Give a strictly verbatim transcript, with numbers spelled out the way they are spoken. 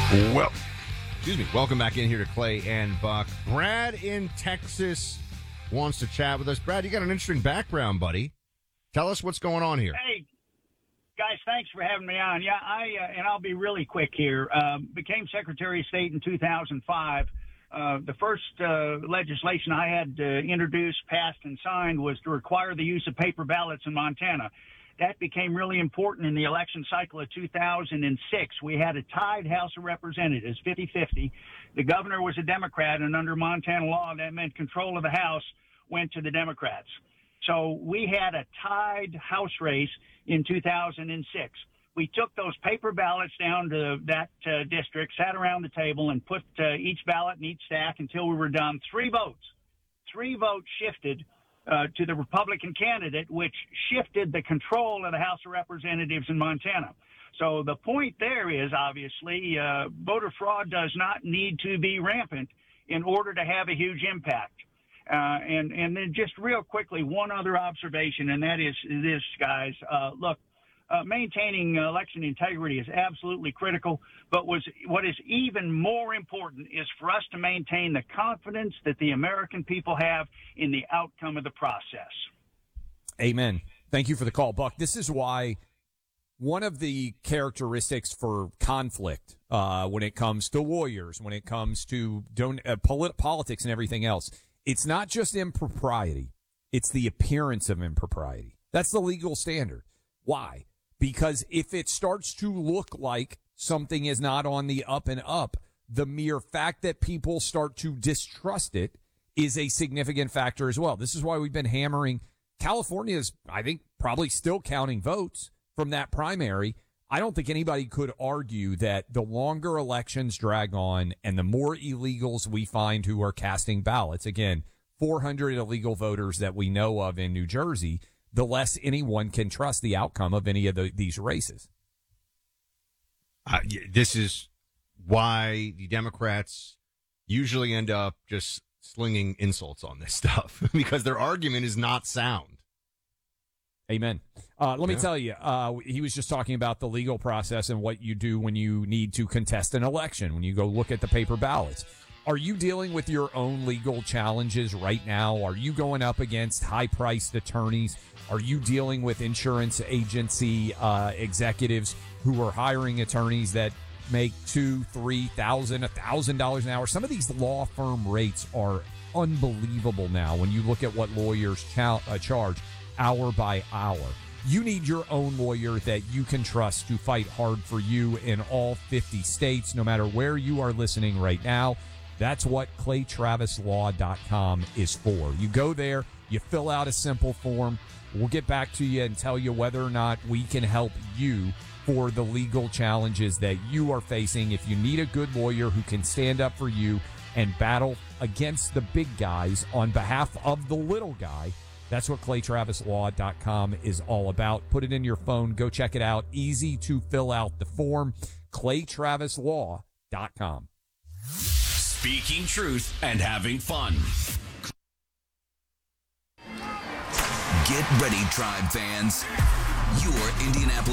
Well, excuse me. Welcome back in here to Clay and Buck. Brad in Texas wants to chat with us. Brad, you got an interesting background, buddy. Tell us what's going on here. Hey, guys, thanks for having me on. Yeah, I uh, and I'll be really quick here. Um, became Secretary of State in two thousand five. Uh, the first uh, legislation I had uh, introduced, passed, and signed was to require the use of paper ballots in Montana. That became really important in the election cycle of two thousand six. We had a tied House of Representatives, fifty-fifty. The governor was a Democrat, and under Montana law, that meant control of the House went to the Democrats. So we had a tied House race in two thousand six. We took those paper ballots down to that uh, district, sat around the table, and put uh, each ballot in each stack until we were done. Three votes. Three votes shifted Uh, to the Republican candidate, which shifted the control of the House of Representatives in Montana. So the point there is, obviously, uh, voter fraud does not need to be rampant in order to have a huge impact. Uh, and, and then just real quickly, one other observation, and that is this, guys. Uh, look, uh, maintaining election integrity is absolutely critical, but was, what is even more important is for us to maintain the confidence that the American people have in the outcome of the process. Amen. Thank you for the call, Buck. This is why one of the characteristics for conflict uh, when it comes to lawyers, when it comes to don- uh, polit- politics and everything else, it's not just impropriety. It's the appearance of impropriety. That's the legal standard. Why? Because if it starts to look like something is not on the up and up, the mere fact that people start to distrust it is a significant factor as well. This is why we've been hammering. California is, I think, probably still counting votes from that primary. I don't think anybody could argue that the longer elections drag on and the more illegals we find who are casting ballots, again, four hundred illegal voters that we know of in New Jersey, the less anyone can trust the outcome of any of the, these races. Uh, this is why the Democrats usually end up just slinging insults on this stuff, because their argument is not sound. Amen. Uh, let me Yeah. tell you, uh, he was just talking about the legal process and what you do when you need to contest an election, when you go look at the paper ballots. Are you dealing with your own legal challenges right now? Are you going up against high-priced attorneys? Are you dealing with insurance agency uh, executives who are hiring attorneys that make two, three thousand, a thousand dollars an hour? Some of these law firm rates are unbelievable now when you look at what lawyers cha- uh, charge hour by hour. You need your own lawyer that you can trust to fight hard for you in all fifty states, no matter where you are listening right now. That's what clay travis law dot com is for. You go there, you fill out a simple form. We'll get back to you and tell you whether or not we can help you for the legal challenges that you are facing. If you need a good lawyer who can stand up for you and battle against the big guys on behalf of the little guy, that's what clay travis law dot com is all about. Put it in your phone. Go check it out. Easy to fill out the form. clay travis law dot com. Speaking truth and having fun. Get ready, Tribe fans. Your Indianapolis